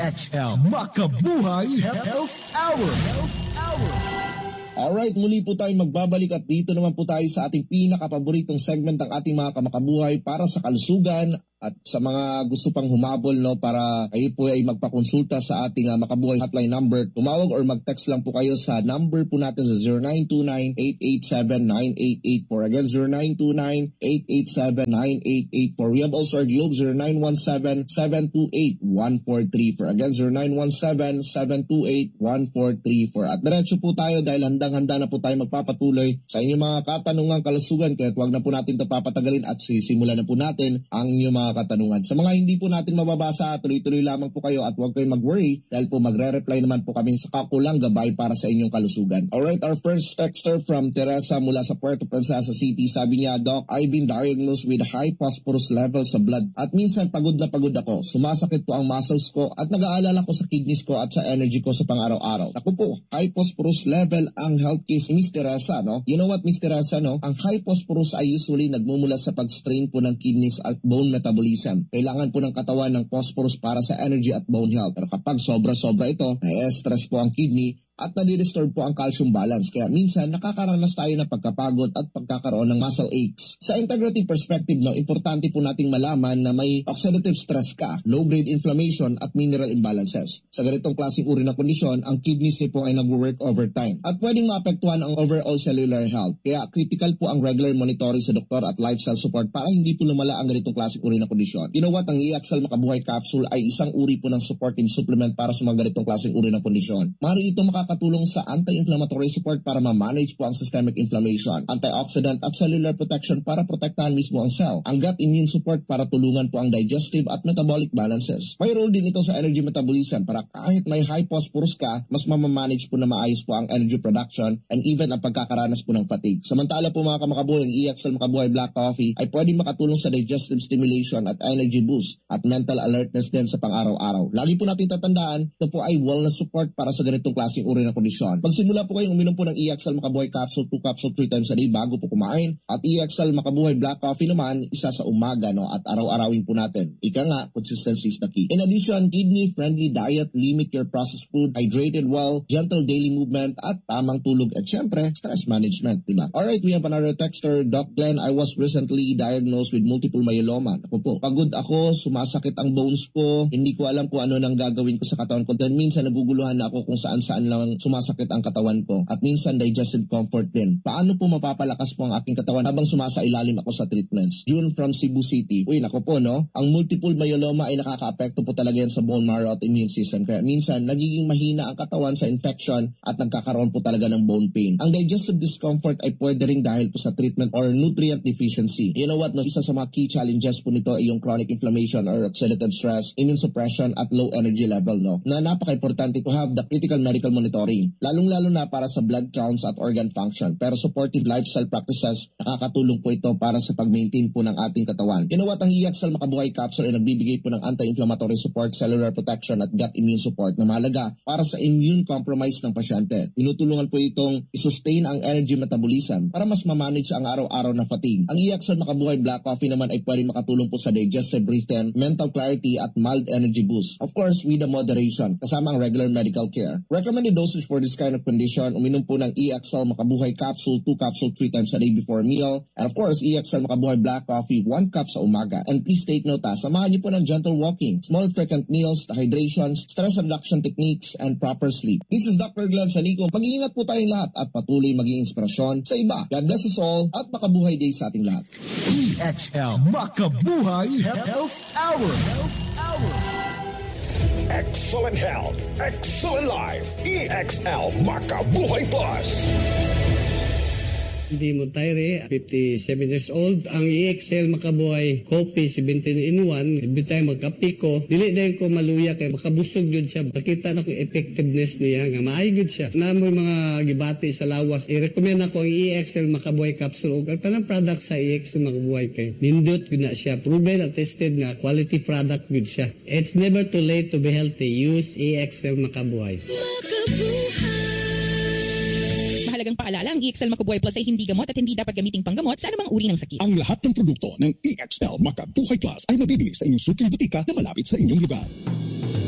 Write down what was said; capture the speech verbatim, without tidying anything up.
X L Makabuhay Health Hour. Health Hour. Alright, muli po tayo magbabalik at dito naman po tayo sa ating pinakapaboritong segment ng ating mga kamakabuhay para sa kalusugan at sa mga gusto pang humabol no para kayo po ay magpakonsulta sa ating uh, Makabuhay hotline number. Tumawag or mag-text lang po kayo sa number po natin sa zero nine two nine, eight eight seven, nine eight eight four. Again, zero nine two nine, eight eight seven, nine eight eight four. We have also our Globe zero nine one seven, seven two eight, one four three four. Again, zero nine one seven, seven two eight, one four three four. At diretso po tayo dahil handang-handa na po tayo magpapatuloy sa inyong mga katanungang kalusugan kaya huwag na po natin ito papatagalin at sisimulan na po natin ang inyong mga katanungan. Sa mga hindi po natin mababasa, tuloy-tuloy lamang po kayo at huwag kayong mag-worry dahil po magre-reply naman po kami sa kakulang gabay para sa inyong kalusugan. Alright, our first texter from Teresa mula sa Puerto Princesa City. Sabi niya, Doc, I've been diagnosed with high phosphorus level sa blood at minsan pagod na pagod ako. Sumasakit po ang muscles ko at nag-aalala ko sa kidneys ko at sa energy ko sa pang-araw-araw. Naku po, high phosphorus level ang health case ni Miss Teresa, no? You know what, Miss Teresa, no? Ang high phosphorus ay usually nagmumula sa pag-strain po ng kidneys at bone metabolism. Kailangan po ng katawan ng phosphorus para sa energy at bone health. Pero kapag sobra-sobra ito, na-stress po ang kidney at nadi-disturb po ang calcium balance. Kaya minsan nakakaranas tayo ng pagkapagod at pagkakaroon ng muscle aches. Sa integrative perspective, no, importante po nating malaman na may oxidative stress ka, low-grade inflammation at mineral imbalances. Sa ganitong klaseng uri na kondisyon, ang kidneys niyo po ay nag-work overtime at pwedeng maapektuhan ang overall cellular health. Kaya critical po ang regular monitoring sa doktor at lifestyle support para hindi po lumala ang ganitong klaseng uri na kondisyon. You know what, ang E X L Makabuhay Capsule ay isang uri po ng supporting supplement para sa mga ganitong klaseng uri na kondisyon. Mari ito makakatulong sa anti-inflammatory support para ma-manage po ang systemic inflammation, antioxidant at cellular protection para protektahan mismo ang cell, ang gut immune support para tulungan po ang digestive at metabolic balances. May role din ito sa energy metabolism para kahit may high phosphorus ka, mas mamamanage po na maayos po ang energy production and even ang pagkakaranas po ng fatigue. Samantala po mga kamakabuhay, ang E X L Makabuhay Black Coffee ay pwedeng makatulong sa digestive stimulation at energy boost at mental alertness din sa pang-araw-araw. Lagi po natin tatandaan, ito po ay wellness support para sa ganitong klaseng uri ng kondisyon. Pagsimula po kayong uminom po ng E X L Makabuhay Capsule, two capsule, three times a day bago po kumain. At E X L Makabuhay Black Coffee naman, isa sa umaga, no, at araw-arawin po natin. Ika nga, consistency is the key. In addition, kidney-friendly diet, limit your processed food, hydrated well, gentle daily movement, at tamang tulog. At syempre, stress management, diba? Alright, we have another texter. Doc Glenn, I was recently diagnosed with multiple myeloma. Ako po, pagod ako, sumasakit ang bones ko, hindi ko alam kung ano nang gagawin ko sa katawan ko. Then minsan naguguluhan na ako kung saan-saan lang sumasakit ang katawan ko. At minsan digestive comfort din. Paano po mapapalakas po ang aking katawan habang sumasailalim ako sa treatments? June from Cebu City. Uy, nako po, no? Ang multiple myeloma ay nakaka-apekto po talaga yan sa bone marrow at immune system. Kaya minsan, nagiging mahina ang katawan sa infection at nagkakaroon po talaga ng bone pain. Ang digestive discomfort ay pwede rin dahil po sa treatment or nutrient deficiency. You know what, no? Isa sa mga key challenges po nito ay yung chronic inflammation or oxidative stress, immune suppression at low energy level, no? Na napaka-importante to have the critical medical monitoring. Lalong-lalo na para sa blood counts at organ function. Pero supportive lifestyle practices, nakakatulong po ito para sa pag-maintain po ng ating katawan. You know what, ang E X L Makabuhay Capsule ay nagbibigay po ng anti-inflammatory support, cellular protection at gut immune support na mahalaga para sa immune compromise ng pasyente. Tinutulungan po itong isustain ang energy metabolism para mas mamanage ang araw-araw na fatigue. Ang E X L Makabuhay Black Coffee naman ay pwedeng makatulong po sa digestive rhythm, mental clarity at mild energy boost. Of course, with the moderation, kasama ang regular medical care. Recommended dosage for this kind of condition, uminom po ng E X L Makabuhay Capsule, two capsule, three times a day before meal. And of course, E X L Makabuhay Black Coffee, one cup sa umaga. And please take note, ha, samahan niyo po ng gentle walking, small frequent meals, hydrations, stress reduction techniques, and proper sleep. This is Doctor Glenn Sanico. Mag-iingat po tayong lahat at patuloy maging inspirasyon sa iba. God bless us all at makabuhay day sa ating lahat. E X L Makabuhay Health Hour. Health Hour. Excellent health, excellent life. E X L Makabuhay Plus. Hindi mo Tyre, fifty-seven years old. Ang E X L Makabuhay Coffee, seventeen in one. Every time magkapi ko, dili dahil ko maluya kay makabusog yun siya. Pakita na ko effectiveness niya, nga maayos yun siya. Na mo mga gibati sa lawas, i-recommend ako ang E X L Makabuhay Capsule. O ang tanang product sa E X L Makabuhay kay nindot yun na siya. Proven at tested nga, quality product yun siya. It's never too late to be healthy. Use E X L Makabuhay. Mahalagang paalala, ang E X L Makabuhay Plus ay hindi gamot at hindi dapat gamiting panggamot sa anumang uri ng sakit. Ang lahat ng produkto ng E X L Makabuhay Plus ay mabibili sa inyong suking butika na malapit sa inyong lugar.